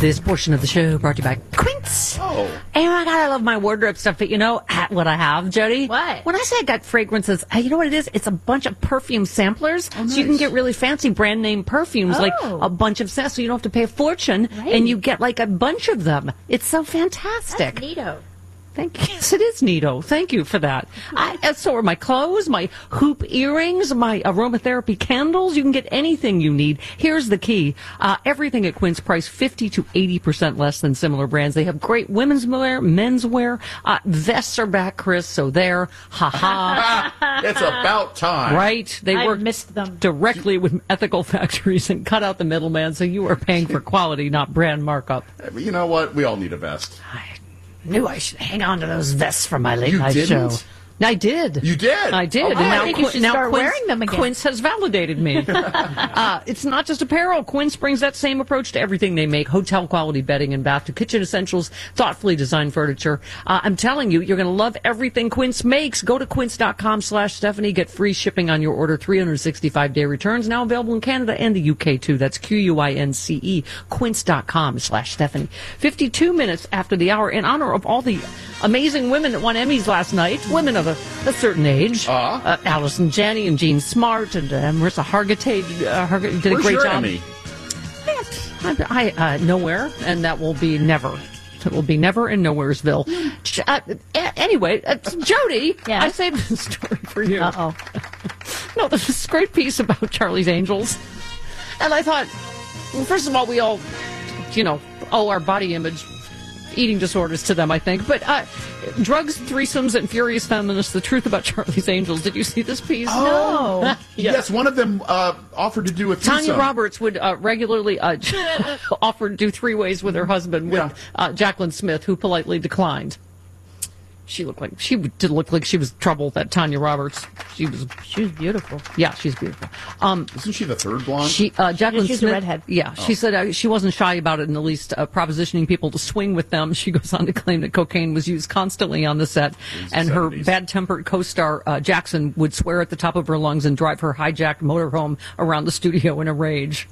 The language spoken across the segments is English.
This portion of the show brought to you by Quince. Oh. And I love my wardrobe stuff, but you know what I have, Jody? What? When I say I got fragrances, you know what it is? It's a bunch of perfume samplers. Oh, nice. So you can get really fancy brand name perfumes, like a bunch of scents, so you don't have to pay a fortune, and you get like a bunch of them. It's so fantastic. That's neato. Thank you. Yes, it is neato. Thank you for that. So are my clothes, my hoop earrings, my aromatherapy candles. You can get anything you need. Here's the key. Everything at Quince price 50 to 80% less than similar brands. They have great women's wear, men's wear. Vests are back, Chris, so there. Ha-ha. It's about time. Right? They I work missed them. directly with ethical factories and cut out the middleman, so you are paying for quality, not brand markup. You know what? We all need a vest. I knew I should hang on to those vests for my late You night didn't? show. I did. You did? I did. Oh, and I now, think you should start wearing them again. Quince has validated me. It's not just apparel. Quince brings that same approach to everything they make. Hotel quality bedding and bath to kitchen essentials, thoughtfully designed furniture. I'm telling you, you're going to love everything Quince makes. Go to quince.com/Stephanie. Get free shipping on your order. 365-day returns. Now available in Canada and the UK too. That's QUINCE. Quince.com/Stephanie. 52 minutes after the hour, in honor of all the amazing women that won Emmys last night. Women of a certain age. Allison Janney and Jean Smart and Marissa Hargitay did a Where's great your job. Emmy? Nowhere, and that will be never. It will be never in Nowheresville. Anyway, Jody, Yes? I saved this story for you. Uh-oh. No, there's this great piece about Charlie's Angels. And I thought, well, first of all, we all, owe our body image eating disorders to them, I think. But drugs, threesomes, and furious feminists, the truth about Charlie's Angels. Did you see this piece? No. Yes, one of them offered to do a threesome. Tanya Roberts would regularly offer to do three-ways with her husband, with Jacqueline Smith, who politely declined. She did look like she was trouble, that Tanya Roberts. She was beautiful. Yeah, she's beautiful. Isn't she the third blonde? Jacqueline She's Smith, a redhead. Yeah, she said she wasn't shy about it in the least, propositioning people to swing with them. She goes on to claim that cocaine was used constantly on the set, and her bad-tempered co-star Jackson would swear at the top of her lungs and drive her hijacked motorhome around the studio in a rage.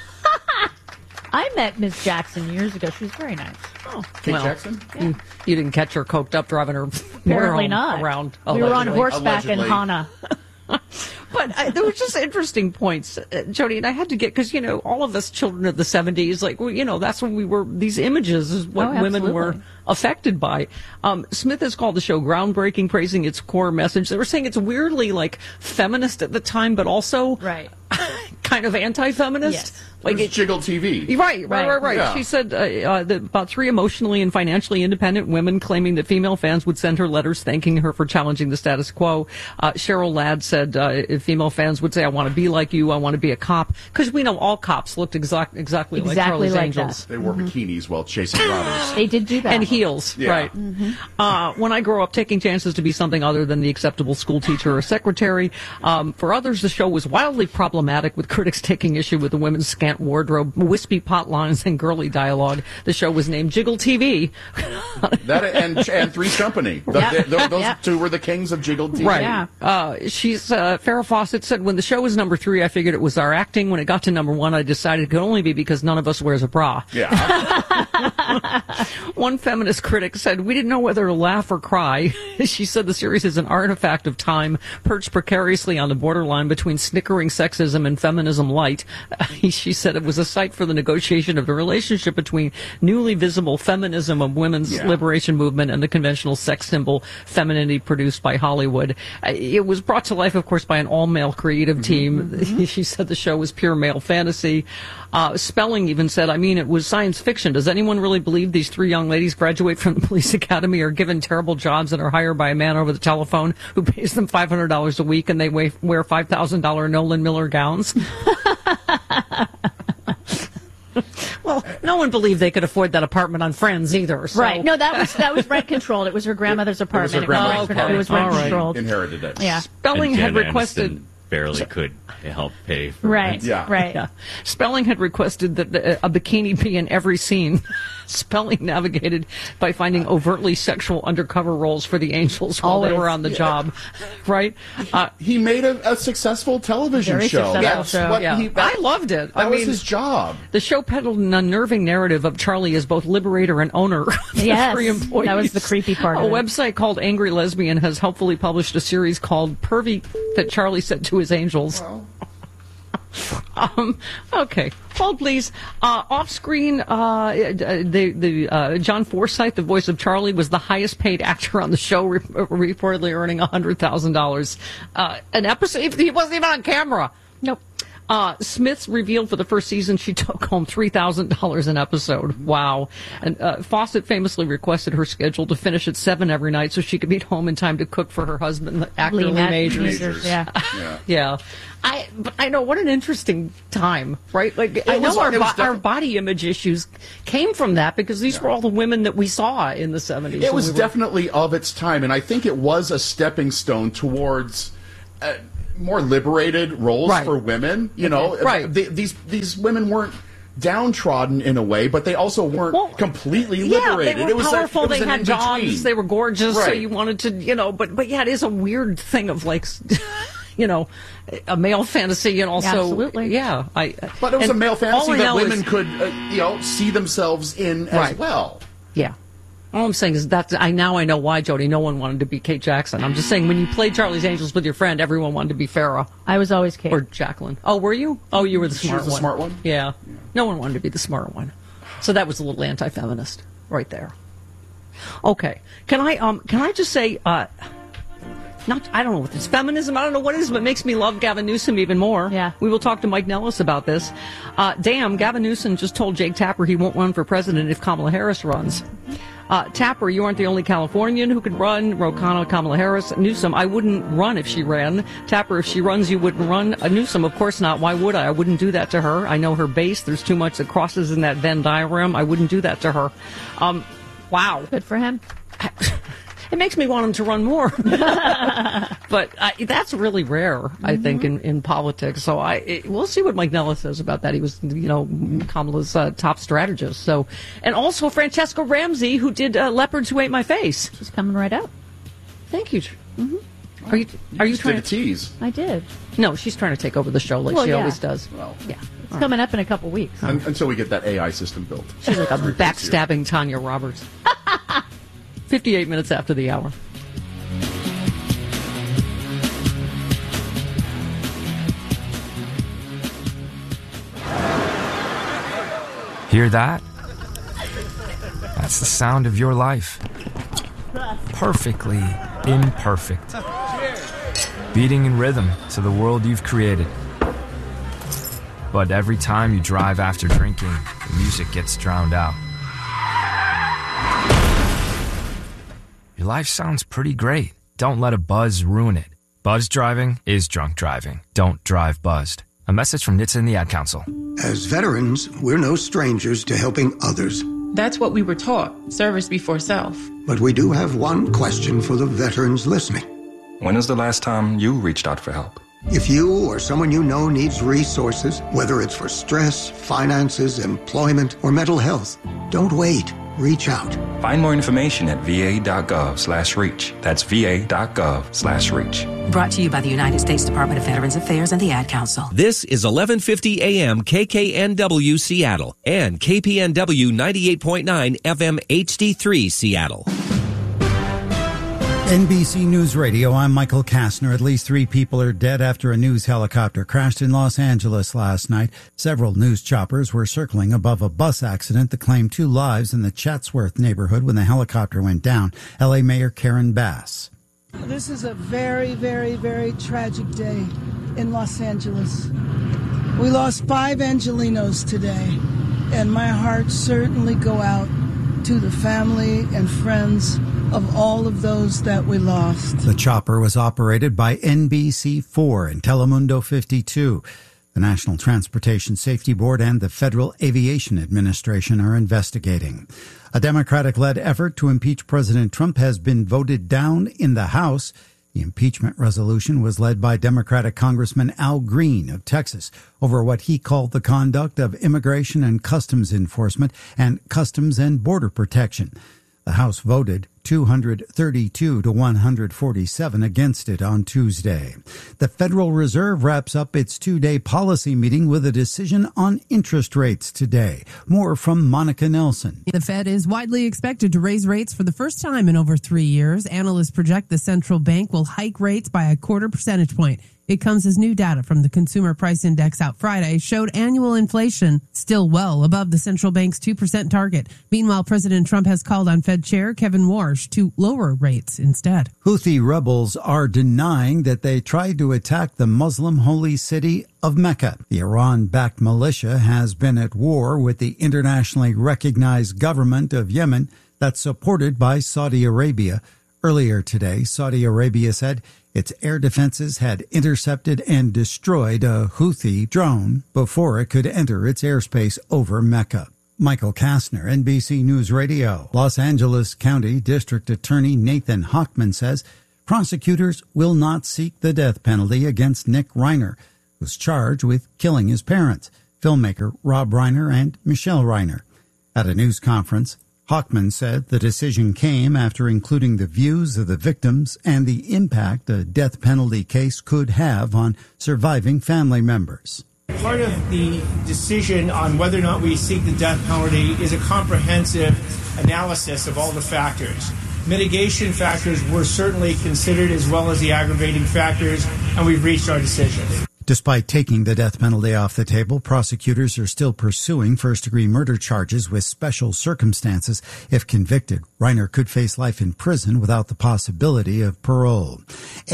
I met Miss Jackson years ago. She was very nice. Oh, Kate Jackson? You didn't catch her coked up driving her Apparently motorhome not. around. We were on horseback Allegedly. in Hana. But there were just interesting points, Jody, and I had to get, because, all of us children of the 70s, that's when we were, these images is what women were affected by. Smith has called the show groundbreaking, praising its core message. They were saying it's weirdly, feminist at the time, but also kind of anti-feminist. Yes. Like it's Jiggle TV. Right. Yeah. She said that about 3 emotionally and financially independent women claiming that female fans would send her letters thanking her for challenging the status quo. Cheryl Ladd said if female fans would say, I want to be like you, I want to be a cop. Because we know all cops looked exactly like Charlie's like Angels. They wore bikinis while chasing robbers. They did do that. And heels, Yeah. right. When I grow up, taking chances to be something other than the acceptable school teacher or secretary. For others, the show was wildly problematic, with critics taking issue with the women's scant wardrobe, wispy pot lines, and girly dialogue. The show was named Jiggle TV. That and Three's Company. Those two were the kings of Jiggle TV. Right. Yeah. Farrah Fawcett said, when the show was number 3, I figured it was our acting. When it got to number 1, I decided it could only be because none of us wears a bra. Yeah. One feminist critic said, we didn't know whether to laugh or cry. She said the series is an artifact of time, perched precariously on the borderline between snickering sexism and feminism light. She said it was a site for the negotiation of the relationship between newly visible feminism of women's liberation movement and the conventional sex symbol femininity produced by Hollywood. It was brought to life, of course, by an all-male creative team. She said the show was pure male fantasy. Spelling even said, it was science fiction. Does anyone really believe these 3 young ladies graduate from the police academy, are given terrible jobs, and are hired by a man over the telephone who pays them $500 a week, and they wear $5,000 Nolan Miller gowns? Well, no one believed they could afford that apartment on Friends either. So. Right. No, that was rent controlled. It was her grandmother's apartment. It was her grandmother's It was rent apartment. controlled. Inherited it. Yeah. Spelling had Jen requested. Aniston barely could help pay for Right. rent. Yeah. Right. Yeah. Spelling had requested that a bikini be in every scene. Spelling navigated by finding overtly sexual undercover roles for the Angels while they Always. were on the job. Right? He made a successful televition Very show. successful That's show. what Yeah. he. I loved it. That I was mean, his job. the show peddled an unnerving narrative of Charlie as both liberator and owner of the Yes, free employees. that was the creepy part A of it. website called Angry Lesbian has helpfully published a series called Pervy that Charlie said to his angels. Okay, hold please. Off screen, John Forsythe, the voice of Charlie, was the highest paid actor on the show, reportedly earning $100,000 an episode. He wasn't even on camera. Nope. Smith's revealed for the first season she took home $3,000 an episode. Wow. And Fawcett famously requested her schedule to finish at 7 every night so she could be at home in time to cook for her husband, actor Lee Majors. Yeah. Yeah. But I know, what an interesting time, right? Like, I know our body image issues came from that because these were all the women that we saw in the 70s. It was definitely of its time, and I think it was a stepping stone towards more liberated roles for women. You know, these women weren't downtrodden in a way, but they also weren't completely liberated. Yeah, they were powerful. They had jobs. They were gorgeous. Right. So you wanted to, but yeah, it is a weird thing of like, a male fantasy, and also, Absolutely. yeah. But it was a male fantasy that women could, see themselves in as well. Yeah. All I'm saying is that I know why, Jody. No one wanted to be Kate Jackson. I'm just saying when you played Charlie's Angels with your friend, everyone wanted to be Farrah. I was always Kate. Or Jacqueline. Oh, were you? Oh, you were the smart one. She was the smart one? Yeah. No one wanted to be the smart one. So that was a little anti-feminist right there. Okay. Can I just say, I don't know if it's feminism, I don't know what it is, but it makes me love Gavin Newsom even more. Yeah. We will talk to Mike Nellis about this. Gavin Newsom just told Jake Tapper he won't run for president if Kamala Harris runs. Tapper, you aren't the only Californian who could run. Ro Khanna, Kamala Harris. Newsom, I wouldn't run if she ran. Tapper, if she runs, you wouldn't run. Newsom, of course not. Why would I? I wouldn't do that to her. I know her base. There's too much that crosses in that Venn diagram. I wouldn't do that to her. Wow. Good for him. It makes me want him to run more. But that's really rare, I think, in politics. So we'll see what Mike Nellis says about that. He was, Kamala's top strategist. So, and also Francesca Ramsey, who did Leopards Who Ate My Face. She's coming right out. Thank you. Mm-hmm. Are you trying to tease? I did. No, she's trying to take over the show like she always does. Well, yeah. It's coming up in a couple weeks. Until we get that AI system built. She's like a backstabbing Tanya Roberts. 58 minutes after the hour. Hear that? That's the sound of your life. Perfectly imperfect. Beating in rhythm to the world you've created. But every time you drive after drinking, the music gets drowned out. Your life sounds pretty great. Don't let a buzz ruin it. Buzz driving is drunk driving. Don't drive buzzed. A message from NHTSA and the Ad Council. As veterans, we're no strangers to helping others. That's what we were taught, service before self. But we do have one question for the veterans listening. When is the last time you reached out for help? If you or someone you know needs resources, whether it's for stress, finances, employment, or mental health, don't wait. Reach out. Find more information at va.gov/reach. That's va.gov/reach. Brought to you by the United States Department of Veterans Affairs and the Ad Council. This is 1150 AM KKNW Seattle and KPNW 98.9 FM HD3 Seattle. NBC News Radio, I'm Michael Kastner. At least 3 people are dead after a news helicopter crashed in Los Angeles last night. Several news choppers were circling above a bus accident that claimed 2 lives in the Chatsworth neighborhood when the helicopter went down. LA Mayor Karen Bass. This is a very, very, very tragic day in Los Angeles. We lost 5 Angelinos today, and my heart certainly go out to the family and friends of all of those that we lost. The chopper was operated by NBC4 and Telemundo 52. The National Transportation Safety Board and the Federal Aviation Administration are investigating. A Democratic-led effort to impeach President Trump has been voted down in the House. The impeachment resolution was led by Democratic Congressman Al Green of Texas over what he called the conduct of Immigration and Customs Enforcement and Customs and Border Protection. The House voted 232 to 147 against it on Tuesday. The Federal Reserve wraps up its two-day policy meeting with a decision on interest rates today. More from Monica Nelson. The Fed is widely expected to raise rates for the first time in over 3 years. Analysts project the central bank will hike rates by a quarter percentage point. It comes as new data from the Consumer Price Index out Friday showed annual inflation still well above the central bank's 2% target. Meanwhile, President Trump has called on Fed Chair Kevin Warsh to lower rates instead. Houthi rebels are denying that they tried to attack the Muslim holy city of Mecca. The Iran-backed militia has been at war with the internationally recognized government of Yemen that's supported by Saudi Arabia. Earlier today, Saudi Arabia said its air defenses had intercepted and destroyed a Houthi drone before it could enter its airspace over Mecca. Michael Kastner, NBC News Radio. Los Angeles County District Attorney Nathan Hochman says prosecutors will not seek the death penalty against Nick Reiner, who's charged with killing his parents, filmmaker Rob Reiner and Michelle Reiner. At a news conference, Hochman said the decision came after including the views of the victims and the impact a death penalty case could have on surviving family members. Part of the decision on whether or not we seek the death penalty is a comprehensive analysis of all the factors. Mitigation factors were certainly considered as well as the aggravating factors, and we've reached our decision. Despite taking the death penalty off the table, prosecutors are still pursuing first-degree murder charges with special circumstances. If convicted, Reiner could face life in prison without the possibility of parole.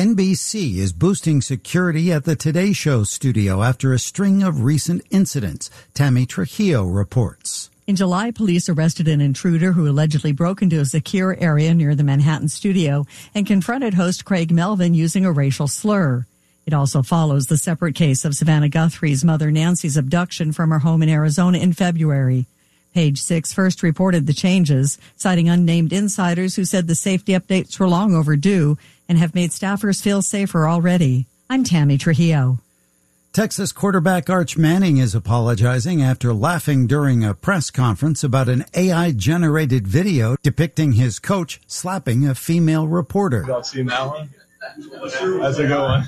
NBC is boosting security at the Today Show studio after a string of recent incidents. Tammy Trujillo reports. In July, police arrested an intruder who allegedly broke into a secure area near the Manhattan studio and confronted host Craig Melvin using a racial slur. It also follows the separate case of Savannah Guthrie's mother Nancy's abduction from her home in Arizona in February. Page 6 first reported the changes, citing unnamed insiders who said the safety updates were long overdue and have made staffers feel safer already. I'm Tammy Trujillo. Texas quarterback Arch Manning is apologizing after laughing during a press conference about an AI-generated video depicting his coach slapping a female reporter. Y'all seen that one? That's a good one.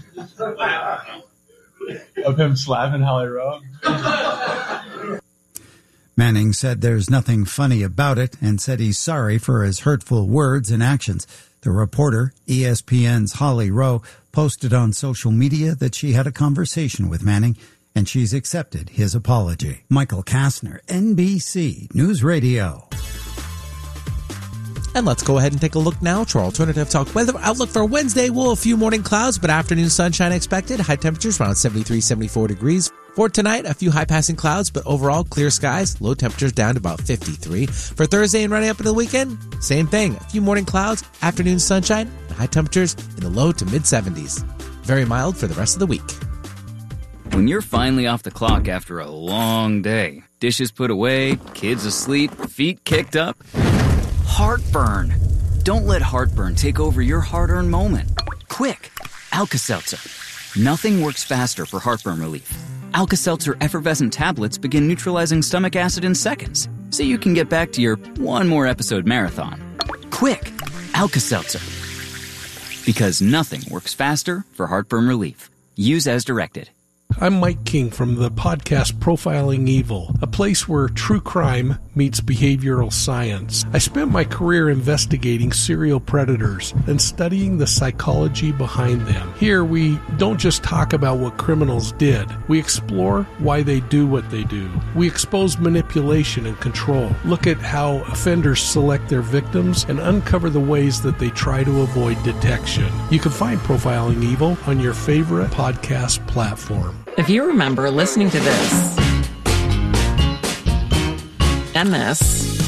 Of him slapping Holly Rowe. Manning said there's nothing funny about it and said he's sorry for his hurtful words and actions. The reporter, ESPN's Holly Rowe, posted on social media that she had a conversation with Manning and she's accepted his apology. Michael Kastner, NBC News Radio. And let's go ahead and take a look now to our Alternative Talk weather outlook for Wednesday. We'll have a few morning clouds, but afternoon sunshine expected. High temperatures around 73, 74 degrees. For tonight, a few high-passing clouds, but overall clear skies. Low temperatures down to about 53. For Thursday and running up into the weekend, same thing. A few morning clouds, afternoon sunshine, and high temperatures in the low to mid-70s. Very mild for the rest of the week. When you're finally off the clock after a long day, dishes put away, kids asleep, feet kicked up, heartburn. Don't let heartburn take over your hard-earned moment. Quick, Alka-Seltzer. Nothing works faster for heartburn relief. Alka-Seltzer effervescent tablets begin neutralizing stomach acid in seconds, so you can get back to your one more episode marathon. Quick, Alka-Seltzer. Because nothing works faster for heartburn relief. Use as directed. I'm Mike King from the podcast Profiling Evil, a place where true crime meets behavioral science. I spent my career investigating serial predators and studying the psychology behind them. Here, we don't just talk about what criminals did. We explore why they do what they do. We expose manipulation and control, look at how offenders select their victims, and uncover the ways that they try to avoid detection. You can find Profiling Evil on your favorite podcast platform. If you remember listening to this, and this,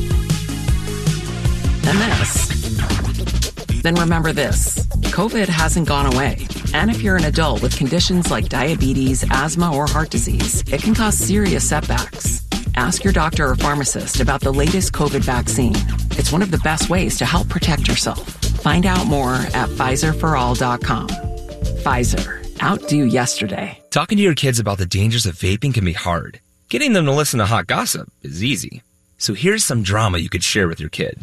and this, then remember this. COVID hasn't gone away. And if you're an adult with conditions like diabetes, asthma, or heart disease, it can cause serious setbacks. Ask your doctor or pharmacist about the latest COVID vaccine. It's one of the best ways to help protect yourself. Find out more at PfizerForAll.com. Pfizer. Outdo yesterday. Talking to your kids about the dangers of vaping can be hard. Getting them to listen to hot gossip is easy. So here's some drama you could share with your kid.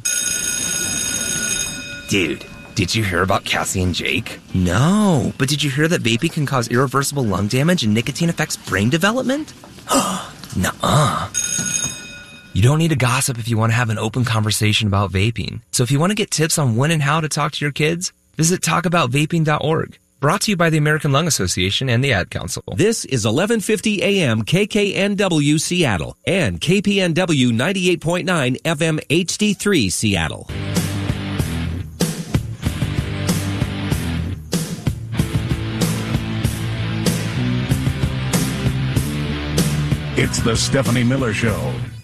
Dude, did you hear about Cassie and Jake? No, but did you hear that vaping can cause irreversible lung damage and nicotine affects brain development? Nuh-uh. You don't need to gossip if you want to have an open conversation about vaping. So if you want to get tips on when and how to talk to your kids, visit talkaboutvaping.org. Brought to you by the American Lung Association and the Ad Council. This is 1150 AM KKNW Seattle and KPNW 98.9 FM HD3 Seattle. It's the Stephanie Miller Show.